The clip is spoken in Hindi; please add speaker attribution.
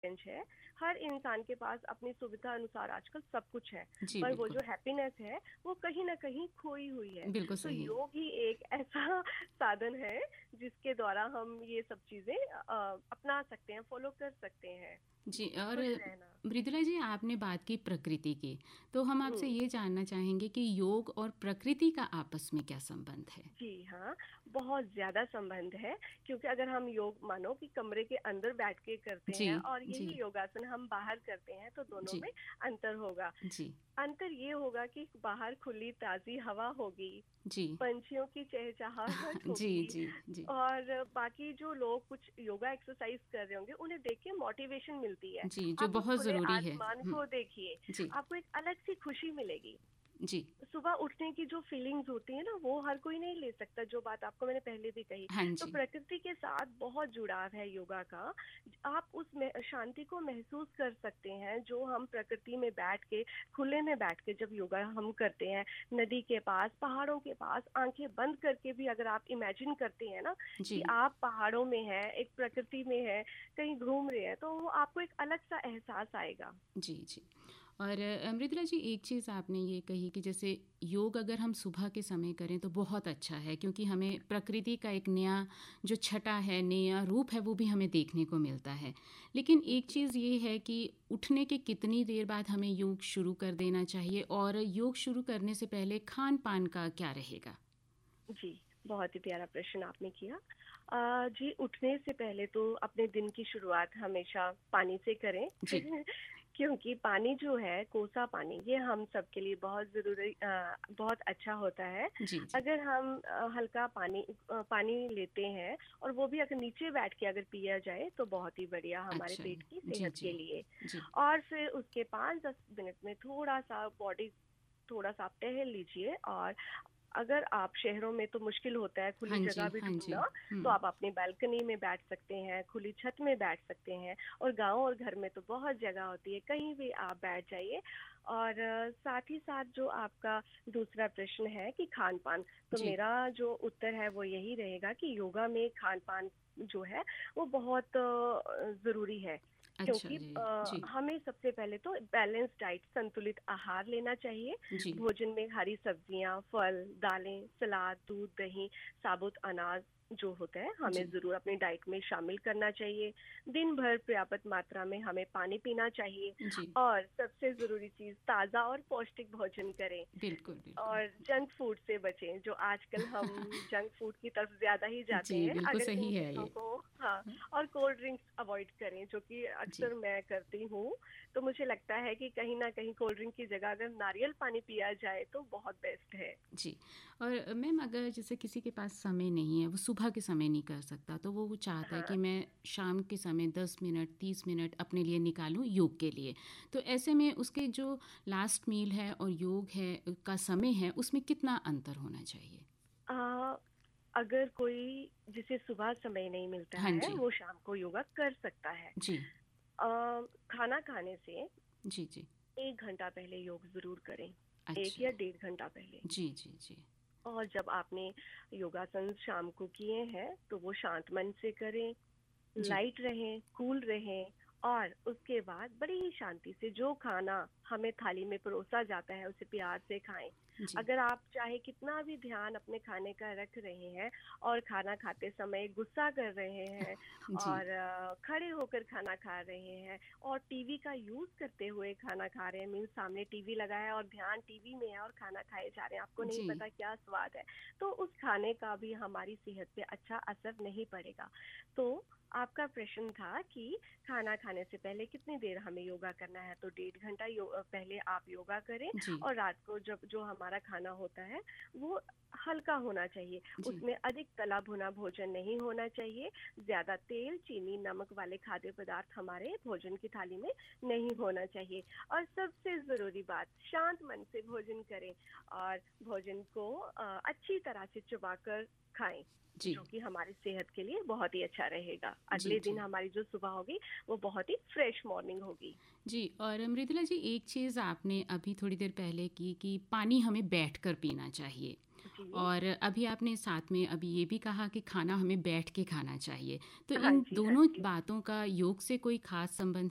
Speaker 1: है। हर इंसान के पास अपनी सुविधा अनुसार आजकल सब कुछ है,
Speaker 2: जी,
Speaker 1: पर वो जो
Speaker 2: बिल्कुल।
Speaker 1: हैप्पीनेस है वो कहीं ना कहीं खोई हुई है।
Speaker 2: बिल्कुल
Speaker 1: तो
Speaker 2: सही।
Speaker 1: योग ही एक ऐसा साधन है जिसके द्वारा हम ये सब चीजें अपना सकते हैं, फॉलो कर सकते हैं।
Speaker 2: जी, और
Speaker 1: खुश रहना।
Speaker 2: मृदुला जी, आपने बात की प्रकृति की, तो हम आपसे
Speaker 1: हम्म।
Speaker 2: ये जानना चाहेंगे कि योग और प्रकृति का आपस में क्या संबंध है?
Speaker 1: जी हाँ, बहुत ज़्यादा संबंध है, क्योंकि अगर हम योग मानो कि कमरे के अंदर बैठ के करते
Speaker 2: जी,
Speaker 1: हैं और
Speaker 2: जी,
Speaker 1: यही योगासन हम बाहर करते हैं तो दोनों
Speaker 2: जी,
Speaker 1: में अंतर होगा।
Speaker 2: जी,
Speaker 1: अंतर ये होगा कि बाहर खुली ताज़ी हवा होगी,
Speaker 2: जी।
Speaker 1: पंछियों की चहचहाहट
Speaker 2: जी,
Speaker 1: होगी
Speaker 2: जी, जी,
Speaker 1: और बाकी जो लोग कुछ योगा एक्सरसाइज कर रहे होंगे उन्हें देख के मोटिवेशन मिलती है।
Speaker 2: जी, जो
Speaker 1: आप उस
Speaker 2: बहुत
Speaker 1: खुले
Speaker 2: ज़रूरी है।
Speaker 1: आसमान को देखिए,
Speaker 2: जी,
Speaker 1: आपको एक अलग सी खुशी मिलेगी।
Speaker 2: जी।
Speaker 1: सुबह उठने की जो फीलिंग्स होती है ना, वो हर कोई नहीं ले सकता, जो बात आपको मैंने पहले भी कही।
Speaker 2: हाँ
Speaker 1: तो
Speaker 2: जी,
Speaker 1: प्रकृति के साथ बहुत जुड़ाव है योगा का। आप उस में शांति को महसूस कर सकते हैं जो हम प्रकृति में बैठ के, खुले में बैठ के जब योगा हम करते हैं, नदी के पास, पहाड़ों के पास आंखें बंद करके भी अगर आप इमेजिन करते हैं ना कि
Speaker 2: जी,
Speaker 1: आप पहाड़ों में हैं, एक प्रकृति में है, कहीं घूम रहे हैं, तो वो आपको एक अलग सा एहसास आएगा।
Speaker 2: जी, जी। और मृदुला जी, एक चीज़ आपने ये कही कि जैसे योग अगर हम सुबह के समय करें तो बहुत अच्छा है, क्योंकि हमें प्रकृति का एक नया जो छटा है, नया रूप है, वो भी हमें देखने को मिलता है। लेकिन एक चीज़ ये है कि उठने के कितनी देर बाद हमें योग शुरू कर देना चाहिए, और योग शुरू करने से पहले खान-पान का क्या रहेगा?
Speaker 1: जी, बहुत ही प्यारा प्रश्न आपने किया। जी, उठने से पहले तो अपने दिन की शुरुआत हमेशा पानी से करें।
Speaker 2: जी,
Speaker 1: क्योंकि पानी जो है, कोसा पानी, ये हम सबके लिए बहुत ज़रूरी, बहुत अच्छा होता है।
Speaker 2: जी, जी।
Speaker 1: अगर हम हल्का पानी लेते हैं और वो भी अगर नीचे बैठ के अगर पिया जाए तो बहुत ही बढ़िया हमारे
Speaker 2: अच्छा।
Speaker 1: पेट की
Speaker 2: जी,
Speaker 1: सेहत
Speaker 2: जी,
Speaker 1: के लिए।
Speaker 2: जी।
Speaker 1: और फिर उसके 5-10 मिनट में थोड़ा-सा आप टहल लीजिए। और अगर आप शहरों में तो मुश्किल होता है
Speaker 2: हाँ
Speaker 1: खुली
Speaker 2: जी,
Speaker 1: जगह भी
Speaker 2: हाँ जी।
Speaker 1: ढूंढना, तो आप अपनी बालकनी में बैठ सकते हैं, खुली छत में बैठ सकते हैं। और गांव और घर में तो बहुत जगह होती है, कहीं भी आप बैठ जाइए। और साथ ही साथ जो आपका दूसरा प्रश्न है कि खान पान, तो
Speaker 2: जी।
Speaker 1: मेरा जो उत्तर है वो यही रहेगा कि योगा में खान पान जो है वो बहुत ज़रूरी है।
Speaker 2: अच्छा
Speaker 1: क्योंकि
Speaker 2: जी, जी,
Speaker 1: हमें सबसे पहले तो बैलेंस डाइट, संतुलित आहार लेना चाहिए।
Speaker 2: जी।
Speaker 1: भोजन में हरी सब्जियां, फल, दालें, सलाद, दूध, दही, साबुत अनाज जो होता है हमें
Speaker 2: जी,
Speaker 1: जरूर अपनी डाइट में शामिल करना चाहिए। दिन भर पर्याप्त मात्रा में हमें पानी पीना चाहिए।
Speaker 2: जी।
Speaker 1: और सबसे जरूरी चीज, ताज़ा और पौष्टिक भोजन करें।
Speaker 2: बिल्कुल, बिल्कुल।
Speaker 1: और जंक फूड से बचें, जो आजकल हम जंक फूड की तरफ ज्यादा ही जाते
Speaker 2: जी,
Speaker 1: हैं।
Speaker 2: बिल्कुल
Speaker 1: अगर इन
Speaker 2: सही है
Speaker 1: चीजों
Speaker 2: ये।
Speaker 1: को, हाँ, और कोल्ड ड्रिंक्स अवॉइड करें, जो कि
Speaker 2: जी,
Speaker 1: अक्सर मैं करती हूँ। तो मुझे लगता है कि कहीं ना कहीं कोल्ड ड्रिंक की जगह अगर नारियल पानी पिया जाए तो बहुत बेस्ट है।
Speaker 2: जी। और मैम, अगर जैसे किसी के पास समय नहीं है, वो सुबह के समय नहीं कर सकता, तो वो चाहता है
Speaker 1: हाँ।
Speaker 2: कि मैं शाम के समय 10 मिनट, 30 मिनट अपने लिए निकालूँ योग के लिए। तो ऐसे में उसके जो लास्ट मील है और योग है का समय है, उसमें कितना अंतर होना चाहिए?
Speaker 1: आ, अगर कोई जिसे सुबह समय नहीं मिलता
Speaker 2: हाँ
Speaker 1: है,
Speaker 2: जी।
Speaker 1: वो शाम को योगा कर सकता है।
Speaker 2: जी।
Speaker 1: खाना खाने से
Speaker 2: जी, जी।
Speaker 1: 1 घंटा पहले योग जरूर करें, एक
Speaker 2: अच्छा।
Speaker 1: या 1.5 घंटा पहले।
Speaker 2: जी, जी, जी।
Speaker 1: और जब आपने योगासन शाम को किए हैं तो वो शांत मन से करें,
Speaker 2: जी,
Speaker 1: लाइट रहें, कूल रहें। और उसके बाद बड़ी ही शांति से जो खाना हमें थाली में परोसा जाता है उसे प्यार से खाएं।
Speaker 2: जी,
Speaker 1: अगर आप चाहे कितना भी ध्यान अपने खाने का रख रहे हैं और खाना खाते समय गुस्सा कर रहे हैं
Speaker 2: जी,
Speaker 1: और खड़े होकर खाना खा रहे हैं और टीवी का यूज करते हुए खाना खा रहे हैं, मीन सामने टीवी लगा है और ध्यान टीवी में है और खाना खाए जा रहे हैं, आपको नहीं
Speaker 2: जी,
Speaker 1: पता क्या स्वाद है, तो उस खाने का भी हमारी सेहत पे अच्छा असर नहीं पड़ेगा। तो आपका प्रश्न था कि खाना खाने से पहले कितनी देर हमें योगा करना है, तो 1.5 घंटा पहले आप योगा करें।
Speaker 2: जी,
Speaker 1: और रात को जब जो हमारा खाना होता है वो हल्का होना चाहिए,
Speaker 2: जी,
Speaker 1: उसमें अधिक तला भुना भोजन नहीं होना चाहिए। ज्यादा तेल, चीनी, नमक वाले खाद्य पदार्थ हमारे भोजन की थाली में नहीं होना चाहिए। और सबसे जरूरी बात, शांत मन से भोजन करें और भोजन को अच्छी तरह से चबाकर खाएं,
Speaker 2: जी,
Speaker 1: जो कि हमारी सेहत के लिए बहुत ही अच्छा रहेगा।
Speaker 2: जी,
Speaker 1: अगले दिन
Speaker 2: जी।
Speaker 1: हमारी जो सुबह होगी वो बहुत ही फ्रेश मॉर्निंग होगी।
Speaker 2: जी, और मृदुला जी, एक चीज़ आपने अभी थोड़ी देर पहले की कि पानी हमें बैठकर पीना चाहिए,
Speaker 1: जी।
Speaker 2: और अभी आपने साथ में अभी ये भी कहा कि खाना हमें बैठ के खाना चाहिए। तो
Speaker 1: हाँ
Speaker 2: इन
Speaker 1: जी, हाँ
Speaker 2: दोनों
Speaker 1: जी।
Speaker 2: बातों का योग से कोई ख़ास संबंध